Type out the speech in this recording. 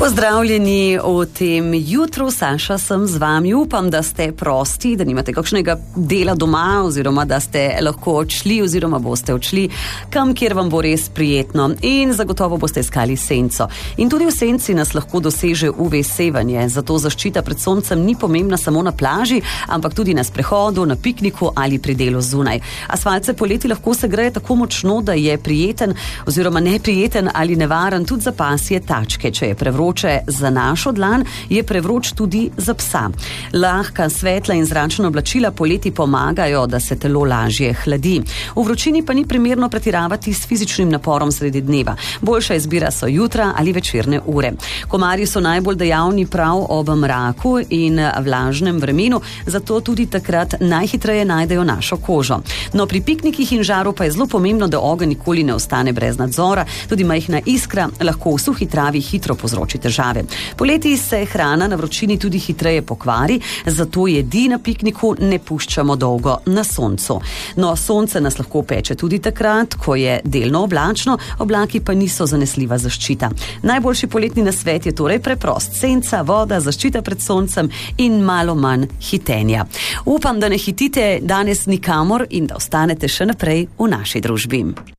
Pozdravljeni v tem jutru, Saša sem z vami. Upam, da ste prosti, da nimate kakšnega dela doma oziroma da ste lahko odšli oziroma boste odšli kam, kjer vam bo res prijetno in zagotovo boste iskali senco. In tudi v senci nas lahko doseže UV sevanje, zato zaščita pred soncem ni pomembna samo na plaži, ampak tudi na sprehodu, na pikniku ali pri delu zunaj. Asfalt se poleti lahko segreje tako močno, da je prijeten oziroma neprijeten ali nevaren tudi za pasje tačke. Če je prevroče za našo dlan, je prevroč tudi za psa. Lahka, svetla in zračna oblačila poleti pomagajo, da se telo lažje hladi. V vročini pa ni primerno pretiravati s fizičnim naporom sredi dneva. Boljša izbira so jutra ali večerne ure. Komarji so najbolj dejavni prav ob mraku in vlažnem vremenu, zato tudi takrat najhitreje najdejo našo kožo. No, pri piknikih in žaru pa je zelo pomembno, da ogenj nikoli ne ostane brez nadzora. Tudi majhna iskra lahko v suhi travi hitro povzroči težave. Poleti se hrana na vročini tudi hitreje pokvari, zato jedi na pikniku ne puščamo dolgo na soncu. No, sonce nas lahko peče tudi takrat, ko je delno oblačno, oblaki pa niso zanesljiva zaščita. Najboljši poletni nasvet je torej preprost: senca, voda, zaščita pred soncem in malo manj hitenja. Upam, da ne hitite danes nikamor in da ostanete še naprej v naši družbi.